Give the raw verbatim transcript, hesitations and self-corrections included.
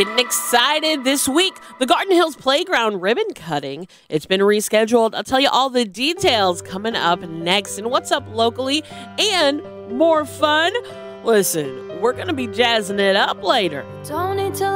Getting excited this week. The Garden Hills Playground ribbon cutting. It's been rescheduled. I'll tell you all the details coming up next and what's up locally and more fun. Listen, we're going to be jazzing it up later. Don't need to